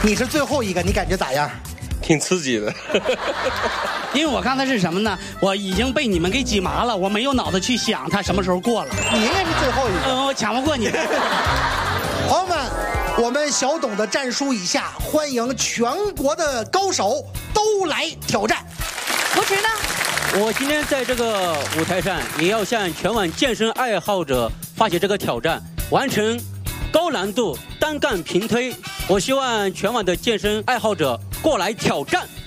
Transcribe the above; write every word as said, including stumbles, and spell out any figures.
你是最后一个，你感觉咋样？ 挺刺激的。 因为我刚才是什么呢？我已经被你们给挤麻了，我没有脑子去想他什么时候过了。 你应该是最后一个。 嗯，我抢不过你。 朋友们，我们小董的战书以下，欢迎全国的高手都来挑战。 不值得。 我今天在这个舞台上，也要向全网健身爱好者发起这个挑战，完成高难度单杠平推。我希望全网的健身爱好者过来挑战。